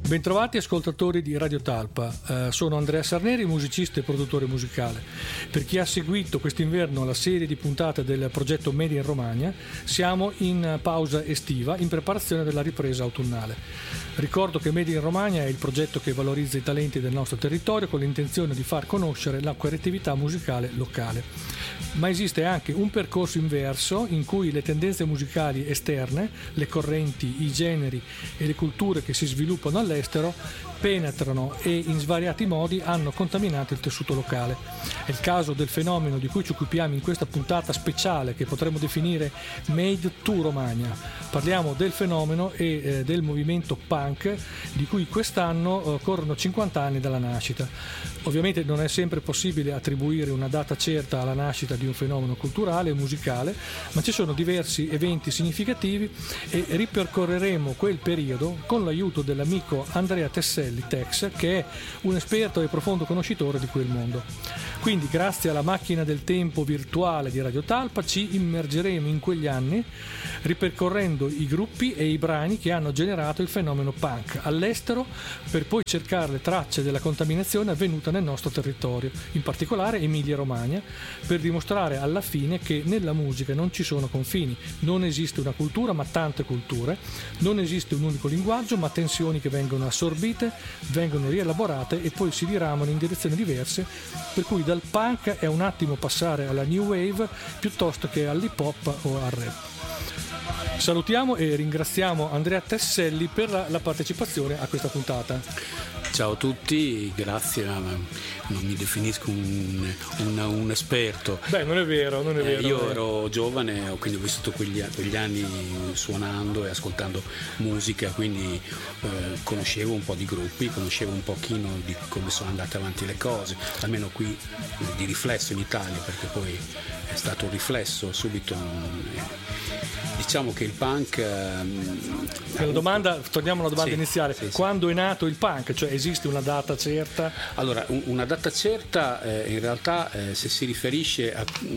Bentrovati ascoltatori di Radio Talpa, sono Andrea Sarneri, musicista e produttore musicale. Per chi ha seguito quest'inverno la serie di puntate del progetto Made in Romagna, siamo in pausa estiva in preparazione della ripresa autunnale. Ricordo che Made in Romagna è il progetto che valorizza i talenti del nostro territorio con l'intenzione di far conoscere la creatività musicale locale. Ma esiste anche un percorso inverso in cui le tendenze musicali esterne, le correnti, i generi e le culture che si sviluppano all'estero penetrano e in svariati modi hanno contaminato il tessuto locale. È il caso del fenomeno di cui ci occupiamo in questa puntata speciale che potremmo definire Made to Romagna. Parliamo del fenomeno e del movimento punk di cui quest'anno corrono 50 anni dalla nascita. Ovviamente non è sempre possibile attribuire una data certa alla nascita di un fenomeno culturale e musicale, ma ci sono diversi eventi significativi e ripercorreremo quel periodo con l'aiuto dell'amico Andrea Tesselli, Tex, che è un esperto e profondo conoscitore di quel mondo. Quindi, grazie alla macchina del tempo virtuale di Radio Talpa, ci immergeremo in quegli anni ripercorrendo i gruppi e i brani che hanno generato il fenomeno punk all'estero, per poi cercare le tracce della contaminazione avvenuta nel nostro territorio, in particolare Emilia-Romagna, per dimostrare alla fine che nella musica non ci sono confini, non esiste una cultura ma tante culture, non esiste un unico linguaggio ma tensioni che vengono assorbite, vengono rielaborate e poi si diramano in direzioni diverse, per cui dal punk è un attimo passare alla new wave piuttosto che all'hip hop o al rap. Salutiamo e ringraziamo Andrea Tesselli per la partecipazione a questa puntata. Ciao a tutti, grazie, non mi definisco un esperto. Beh, non è vero. Io ero giovane, quindi ho vissuto quegli anni suonando e ascoltando musica, quindi conoscevo un po' di gruppi, conoscevo un pochino di come sono andate avanti le cose, almeno qui di riflesso in Italia, perché poi è stato un riflesso subito. Diciamo che il punk torniamo alla domanda iniziale. Sì. Quando è nato il punk? Cioè, esiste una data certa? Allora, una data certa in realtà se si riferisce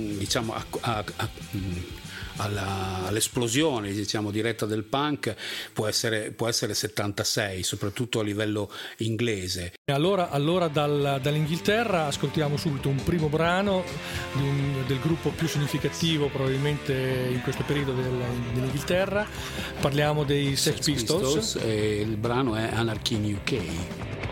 all'esplosione diretta del punk può essere 76, soprattutto a livello inglese. Allora dall'Inghilterra ascoltiamo subito un primo brano del gruppo più significativo probabilmente in questo periodo dell'Inghilterra. Parliamo dei Sex Pistols E il brano è Anarchy in UK.